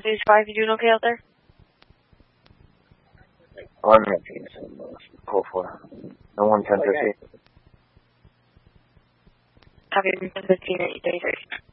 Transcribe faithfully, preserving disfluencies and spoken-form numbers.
one two five, you doing okay out there? one nineteen, four four. No one ten fifteen. Copy, ten fifteen, eight thirty-three.